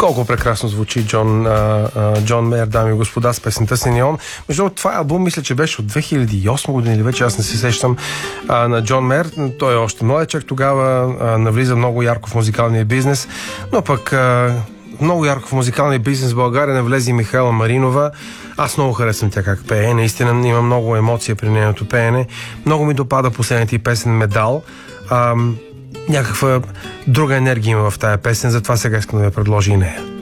Колко прекрасно звучи Джон Мейер, дами и господа, с песента си Неон. Между другото, това албум мисля, че беше от 2008 година или вече, аз не се сещам, на Джон Мейер. Той е още младечък, тогава навлиза много ярко в музикалния бизнес, но пък много ярко в музикалния бизнес в България навлезе и Михайла Маринова. Аз много харесвам тя как пее, наистина има много емоция при нейното пеене. Много ми допада последната и песен Медал. Някаква друга енергия има в тая песен, затова сега искам да я предложа и нея.